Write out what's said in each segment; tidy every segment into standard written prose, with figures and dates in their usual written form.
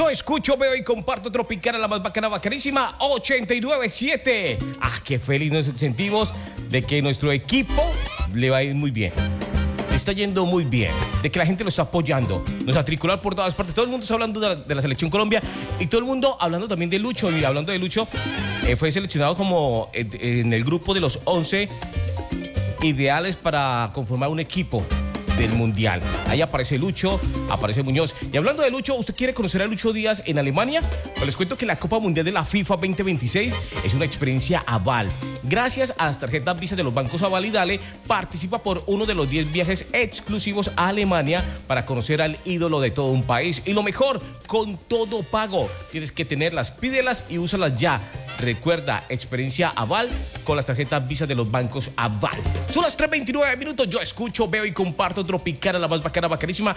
Yo escucho, veo y comparto Tropicana, la más bacana, bacanísima, 89.7. Qué feliz nos sentimos de que nuestro equipo le va a ir muy bien. Le está yendo muy bien, de que la gente lo está apoyando, nos atricular por todas partes. Todo el mundo está hablando de la selección Colombia y todo el mundo hablando también de Lucho. Y hablando de Lucho, fue seleccionado como en el grupo de los 11 ideales para conformar un equipo del Mundial. Ahí aparece Lucho, aparece Muñoz. Y hablando de Lucho, ¿usted quiere conocer a Lucho Díaz en Alemania? Pues les cuento que la Copa Mundial de la FIFA 2026 es una experiencia Aval. Gracias a las tarjetas Visa de los bancos Aval y Dale, participa por uno de los 10 viajes exclusivos a Alemania para conocer al ídolo de todo un país. Y lo mejor, con todo pago. Tienes que tenerlas, pídelas y úsalas ya. Recuerda, experiencia Aval con las tarjetas Visa de los bancos Aval. Son las 3:29 minutos. Yo escucho, veo y comparto Tropicana, la más bacana, bacanísima,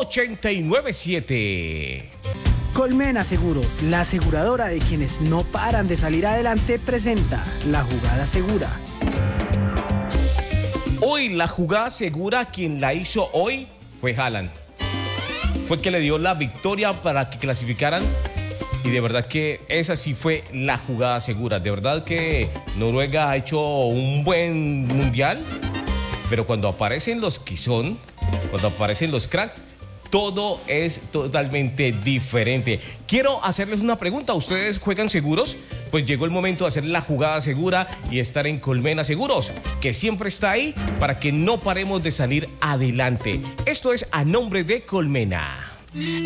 89.7. Colmena Seguros, la aseguradora de quienes no paran de salir adelante, presenta La Jugada Segura. Hoy la jugada segura, quien la hizo hoy fue Haaland. Fue el que le dio la victoria para que clasificaran. Y de verdad que esa sí fue la jugada segura. De verdad que Noruega ha hecho un buen mundial. Pero cuando aparecen los que son, cuando aparecen los cracks, todo es totalmente diferente. Quiero hacerles una pregunta. ¿Ustedes juegan seguros? Pues llegó el momento de hacer la jugada segura y estar en Colmena Seguros, que siempre está ahí para que no paremos de salir adelante. Esto es a nombre de Colmena.